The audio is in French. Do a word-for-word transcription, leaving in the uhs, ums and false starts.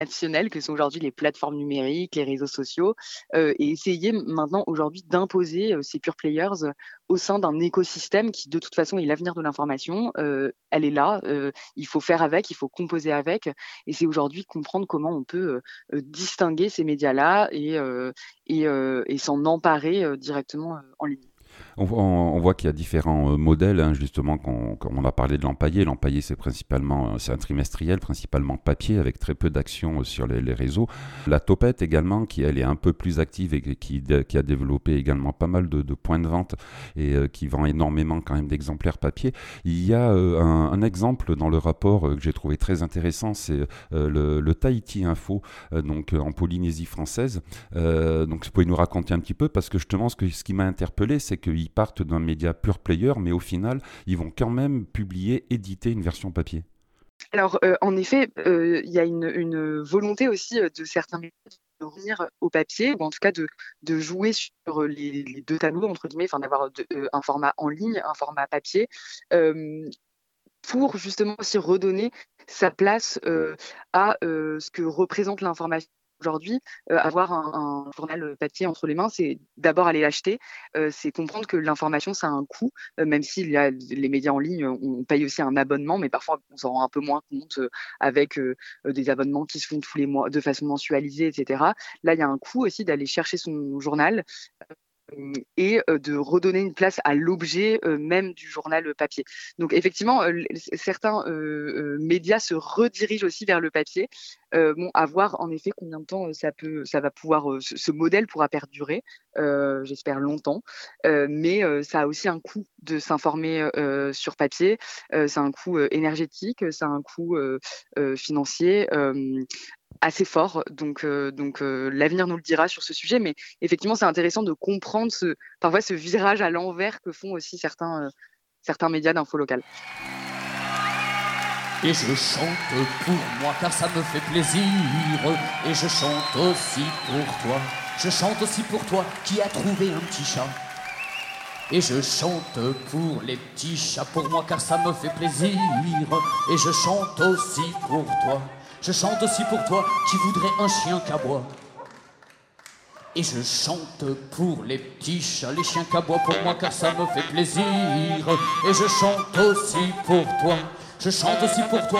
traditionnelles que sont aujourd'hui les plateformes numériques, les réseaux sociaux, heu et essayer maintenant aujourd'hui d'imposer, heu, ces pure players, heu, au sein d'un écosystème qui de toute façon est l'avenir de l'information. Heu, elle est là, heu, il faut faire avec, il faut composer avec et c'est aujourd'hui comprendre comment on peut, heu heu, distinguer ces médias-là et heu et heu et s'en emparer, heu, directement, heu, en ligne. On voit, on voit qu'il y a différents euh, modèles, hein, justement, qu'on- comme on a parlé de l'empaillé. L'empaillé, c'est principalement, euh, c'est un trimestriel, principalement papier, avec très peu d'actions euh, sur les, les réseaux. La Topette également, qui elle est un peu plus active et qui, qui a développé également pas mal de, de points de vente et euh, qui vend énormément quand même d'exemplaires papier. Il y a euh, un, un exemple dans le rapport euh, que j'ai trouvé très intéressant, c'est euh, le, le Tahiti Info, euh, donc euh, en Polynésie française. Euh, donc vous pouvez nous raconter un petit peu, parce que justement ce, que, ce qui m'a interpellé, c'est qu'ils partent d'un média pure player, mais au final, ils vont quand même publier, éditer une version papier. Alors, heu, en effet, heu, il y a une une volonté aussi, heu, de certains médias de revenir au papier ou en tout cas de de jouer sur les les deux tableaux entre guillemets, enfin d'avoir de heu, un format en ligne, un format papier, hem, pour justement aussi redonner sa place, heu, à, heu, ce que représente l'information aujourd'hui. Heu, avoir un un journal, heu, papier entre les mains, c'est d'abord aller l'acheter, heu, c'est comprendre que l'information ça a un coût, heu, même s'il y a les médias en ligne, on paye aussi un abonnement, mais parfois on s'en rend un peu moins compte, heu, avec, heu heu, des abonnements qui se font tous les mois de façon mensualisée et cetera. Là, il y a un coût aussi d'aller chercher son journal, Hem et heu, de redonner une place à l'objet, heu, même du journal, heu, papier. Donc effectivement, heu, l c certains, heu heu, médias se redirigent aussi vers le papier. Heu, bon, à voir en effet combien de temps, heu, ça peut ça va pouvoir, heu, ce ce modèle pourra perdurer, heu, j'espère longtemps. Heu, mais heu, ça a aussi un coût de s'informer, heu sur papier. Heu, c'est un coût, heu, énergétique, ça a un coût, heu heu, financier, hem assez fort, donc heu donc heu, l'avenir nous le dira sur ce sujet, mais effectivement, c'est intéressant de comprendre ce parfois ce virage à l'envers que font aussi certains, heu, certains médias d'info locale. Et je chante pour moi car ça me fait plaisir. Et je chante aussi pour toi. Je chante aussi pour toi qui as trouvé un petit chat. Et je chante pour les petits chats pour moi car ça me fait plaisir. Et je chante aussi pour toi. Je chante aussi pour toi qui voudrais un chien qu'aboie. Et je chante pour les petits chats, les chiens qu'aboient pour moi car ça me fait plaisir. Et je chante aussi pour toi. Je chante aussi pour toi